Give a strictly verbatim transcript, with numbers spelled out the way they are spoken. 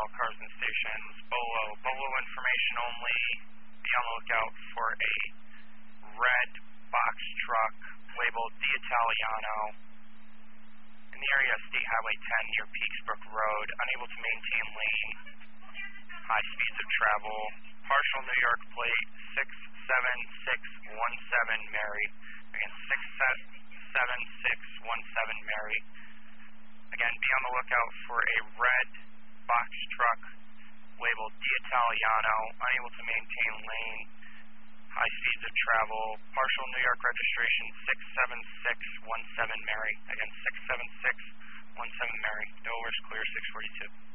all cars and stations. Bolo. Bolo information only. Be on the lookout for a red box truck labeled D'Italiano in the area of State Highway ten near Peaksbrook Road, unable to maintain lane, high speeds of travel, partial New York plate six seven six one seven Mary. Again, six seven six one seven Mary. Again, be on the lookout for a red box truck labeled D'Italiano, unable to maintain lane, high speeds of travel, partial New York registration six seven six one seven Mary. Again, six seven six one seven Mary. Delaware's clear, six forty-two.